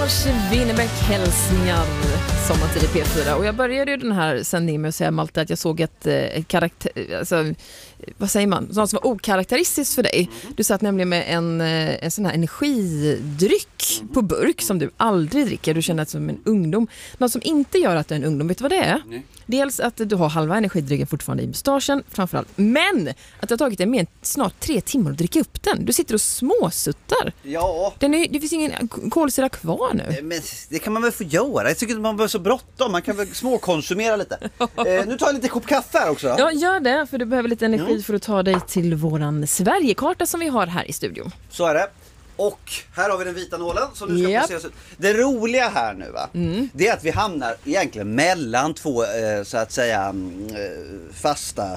Winnerbäck hälsningar sommartid i P4. Och jag började ju den här sändningen med att säga, Malte, att jag såg ett karaktär, alltså, vad säger man? Något som var okaraktäristiskt för dig. Du satt nämligen med en sån här energidryck på burk som du aldrig dricker. Du känner att som en ungdom. Något som inte gör att du är en ungdom, vet du vad det är? Nej. Dels att du har halva energidrycken fortfarande i mustaschen, framförallt. Men att det har tagit dig mer än snart 3 timmar att dricka upp den. Du sitter och småsuttar. Ja. Det finns ingen kolsyra kvar nu. Men det kan man väl få göra. Jag tycker att man behöver så bråttom. Man kan väl småkonsumera lite. Nu tar jag lite kopp kaffe här också. Ja, gör det. För du behöver lite energi för att ta dig till våran Sverigekarta som vi har här i studion. Så är det. Och här har vi den vita nålen som nu ska placeras ut. Det roliga här nu, va? Det är att vi hamnar egentligen mellan två så att säga fasta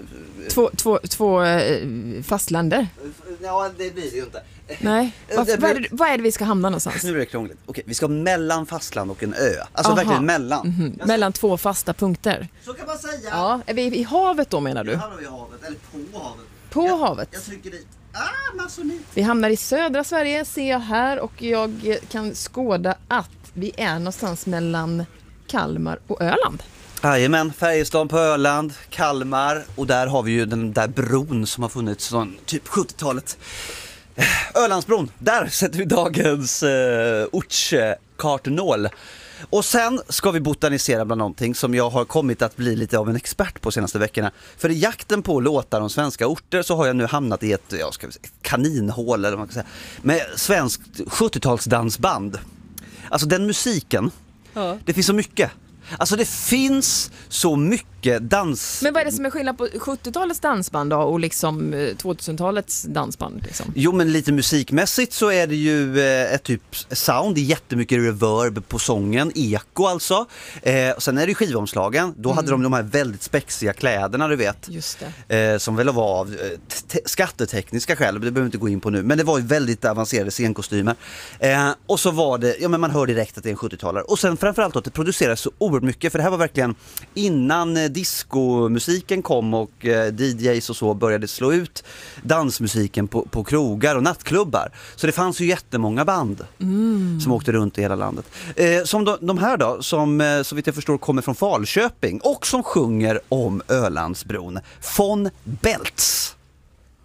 Två fastländer. Ja, det blir det ju inte. Nej. Vad är det vi ska hamna någonstans? Nu är det krångligt. Okej, vi ska mellan fastland och en ö. Alltså verkligen mellan. Mellan 2 fasta punkter. Så kan man säga. Ja, är vi i havet då, menar du? Ja, här har vi havet, eller på havet. På havet? Jag trycker dit. Masonit. Vi hamnar i södra Sverige, ser jag här, och jag kan skåda att vi är någonstans mellan Kalmar och Öland. Jajamän, Färjestad på Öland, Kalmar, och där har vi ju den där bron som har funnits från typ 70-talet. Ölandsbron, där sätter vi dagens ortskartnål. Och sen ska vi botanisera bland någonting som jag har kommit att bli lite av en expert på senaste veckorna. För i jakten på låtar om svenska orter så har jag nu hamnat i ett kaninhål, eller vad man kan säga, med svenskt 70-talsdansband. Alltså den musiken, det finns så mycket. Alltså det finns så mycket dans. Men vad är det som är skillnad på 70-talets dansband då och liksom 2000-talets dansband liksom? Jo, men lite musikmässigt så är det ju ett typ sound, det är jättemycket reverb på sången, eko alltså. Sen är det ju skivomslagen, då hade de här väldigt spexiga kläderna, du vet. Just det. Som väl var av skattetekniska skäl, det behöver vi inte gå in på nu, men det var ju väldigt avancerade scenkostymer. Och så var det, men man hör direkt att det är en 70-talare. Och sen framförallt att det produceras så oerhört mycket, för det här var verkligen innan diskomusiken kom och DJs och så började slå ut dansmusiken på krogar och nattklubbar. Så det fanns ju jättemånga band som åkte runt i hela landet. Som de här då, som så vitt jag förstår kommer från Falköping och som sjunger om Ölandsbron. Von Beltz.